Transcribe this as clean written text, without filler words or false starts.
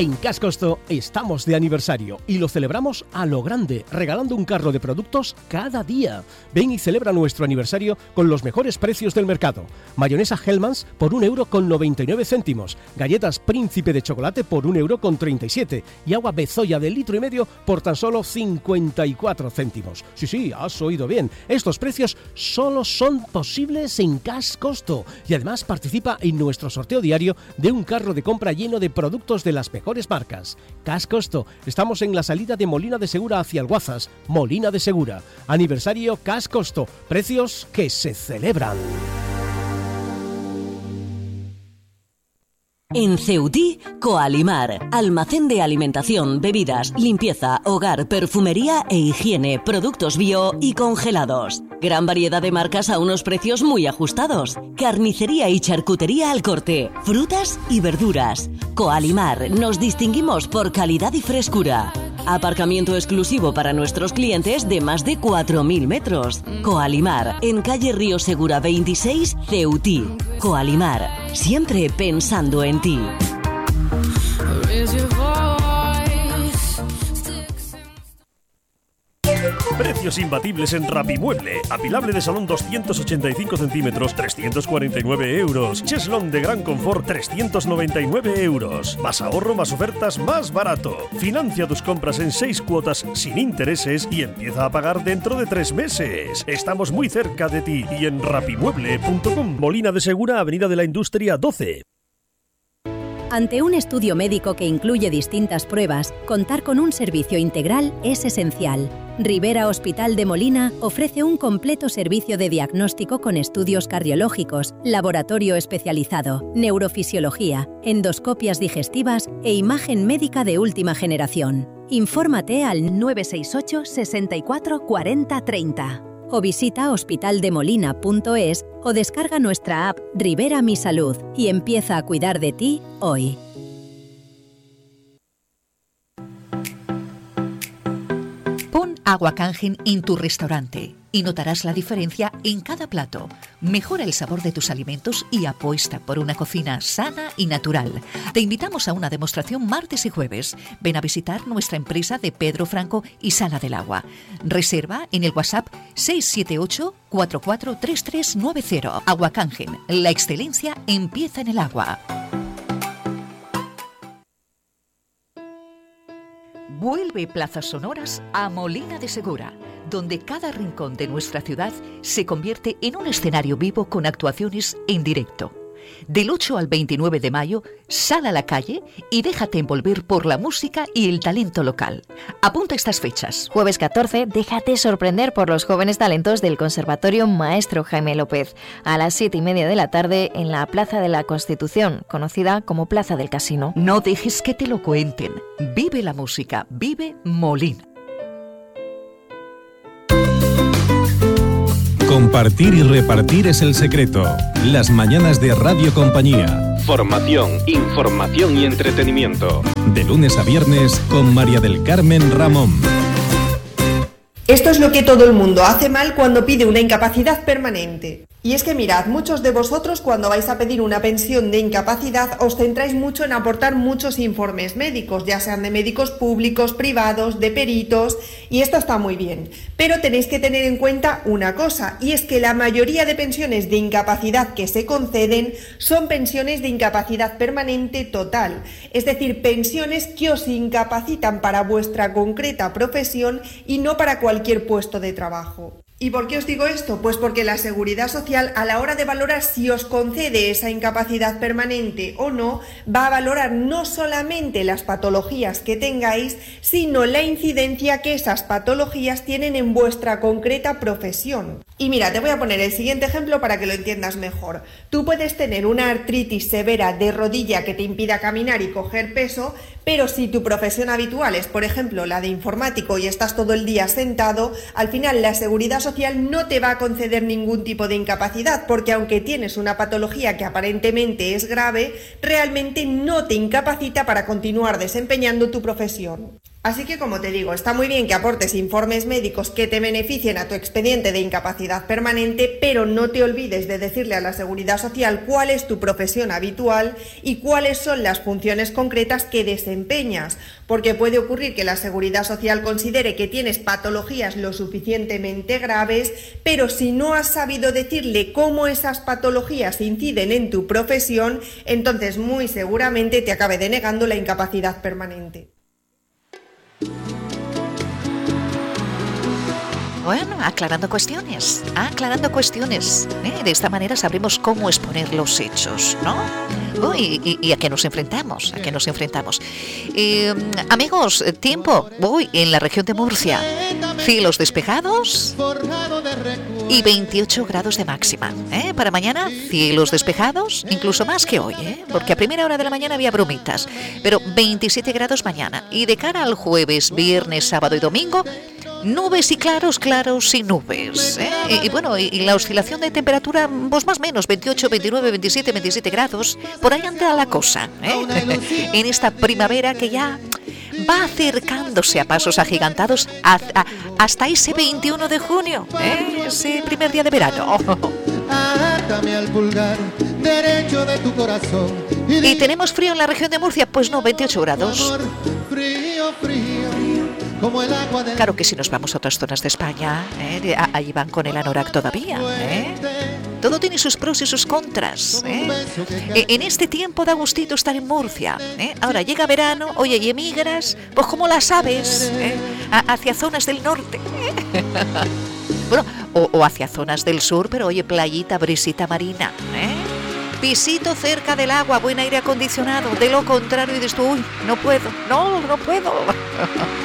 En Cascosto estamos de aniversario y lo celebramos a lo grande, regalando un carro de productos cada día. Ven y celebra nuestro aniversario con los mejores precios del mercado. Mayonesa Hellmann's por 1,99 €. Galletas Príncipe de chocolate por 1,37 € y agua Bezoya de 1,5 litros por tan solo 54 céntimos. Sí, has oído bien. Estos precios solo son posibles en Cascosto. Y además participa en nuestro sorteo diario de un carro de compra lleno de productos de las mejores marcas. Cascosto. Estamos en la salida de Molina de Segura hacia Alguazas. Molina de Segura. Aniversario Cascosto. Precios que se celebran. En Ceutí, Coalimar, almacén de alimentación, bebidas, limpieza, hogar, perfumería e higiene, productos bio y congelados. Gran variedad de marcas a unos precios muy ajustados. Carnicería y charcutería al corte, frutas y verduras. Coalimar, nos distinguimos por calidad y frescura. Aparcamiento exclusivo para nuestros clientes de más de 4.000 metros. Coalimar, en calle Río Segura 26, Ceutí. Coalimar, siempre pensando en ti. Precios imbatibles en Rapimueble. Apilable de salón 285 centímetros, 349 €. Cheslón de gran confort, 399 €. Más ahorro, más ofertas, más barato. Financia tus compras en 6 cuotas sin intereses y empieza a pagar dentro de 3 meses. Estamos muy cerca de ti y en rapimueble.com. Molina de Segura, Avenida de la Industria 12. Ante un estudio médico que incluye distintas pruebas, contar con un servicio integral es esencial. Rivera Hospital de Molina ofrece un completo servicio de diagnóstico con estudios cardiológicos, laboratorio especializado, neurofisiología, endoscopias digestivas e imagen médica de última generación. Infórmate al 968 64 40 30. O visita hospitaldemolina.es o descarga nuestra app Rivera Mi Salud y empieza a cuidar de ti hoy. Pon Agua Kangen en tu restaurante y notarás la diferencia en cada plato. Mejora el sabor de tus alimentos y apuesta por una cocina sana y natural. Te invitamos a una demostración martes y jueves. Ven a visitar nuestra empresa de Pedro Franco y Sala del Agua. Reserva en el WhatsApp 678 443390. Agua Kangen, la excelencia empieza en el agua. Vuelve Plazas Sonoras a Molina de Segura, donde cada rincón de nuestra ciudad se convierte en un escenario vivo con actuaciones en directo. Del 8 al 29 de mayo, sal a la calle y déjate envolver por la música y el talento local. Apunta estas fechas. Jueves 14, déjate sorprender por los jóvenes talentos del Conservatorio Maestro Jaime López, a las 7:30 de la tarde en la Plaza de la Constitución, conocida como Plaza del Casino. No dejes que te lo cuenten. Vive la música, vive Molina. Compartir y repartir es el secreto. Las mañanas de Radio Compañía. Formación, información y entretenimiento. De lunes a viernes con María del Carmen Ramón. Esto es lo que todo el mundo hace mal cuando pide una incapacidad permanente. Y es que mirad, muchos de vosotros cuando vais a pedir una pensión de incapacidad os centráis mucho en aportar muchos informes médicos, ya sean de médicos públicos, privados, de peritos, y esto está muy bien. Pero tenéis que tener en cuenta una cosa, y es que la mayoría de pensiones de incapacidad que se conceden son pensiones de incapacidad permanente total, es decir, pensiones que os incapacitan para vuestra concreta profesión y no para cualquier puesto de trabajo. ¿Y por qué os digo esto? Pues porque la Seguridad Social, a la hora de valorar si os concede esa incapacidad permanente o no, va a valorar no solamente las patologías que tengáis, sino la incidencia que esas patologías tienen en vuestra concreta profesión. Y mira, te voy a poner el siguiente ejemplo para que lo entiendas mejor. Tú puedes tener una artritis severa de rodilla que te impida caminar y coger peso, pero si tu profesión habitual es, por ejemplo, la de informático y estás todo el día sentado, al final la Seguridad Social no te va a conceder ningún tipo de incapacidad, porque aunque tienes una patología que aparentemente es grave, realmente no te incapacita para continuar desempeñando tu profesión. Así que, como te digo, está muy bien que aportes informes médicos que te beneficien a tu expediente de incapacidad permanente, pero no te olvides de decirle a la Seguridad Social cuál es tu profesión habitual y cuáles son las funciones concretas que desempeñas, porque puede ocurrir que la Seguridad Social considere que tienes patologías lo suficientemente graves, pero si no has sabido decirle cómo esas patologías inciden en tu profesión, entonces muy seguramente te acabe denegando la incapacidad permanente. Bueno, aclarando cuestiones. De esta manera sabremos cómo exponer los hechos, ¿no? ¿Y a qué nos enfrentamos? Amigos, tiempo. Hoy en la región de Murcia, cielos despejados y 28 grados de máxima. Para mañana, cielos despejados, incluso más que hoy, porque a primera hora de la mañana había brumitas, pero 27 grados mañana. Y de cara al jueves, viernes, sábado y domingo, nubes y claros y nubes. Y la oscilación de temperatura, pues más o menos, 28, 29, 27 grados. Por ahí anda la cosa, en esta primavera que ya va acercándose a pasos agigantados hasta ese 21 de junio, ese primer día de verano. Atame al pulgar derecho de tu corazón. ¿Y tenemos frío en la región de Murcia? Pues no, 28 grados. Frío, como el agua del... Claro que si nos vamos a otras zonas de España, ahí van con el anorak todavía. Todo tiene sus pros y sus contras. En este tiempo da gustito estar en Murcia. Ahora llega verano, oye, y emigras, pues como las aves, hacia zonas del norte. Bueno, o hacia zonas del sur, pero oye, playita, brisita marina. Pisito cerca del agua, buen aire acondicionado. De lo contrario, dices tú, uy, no puedo.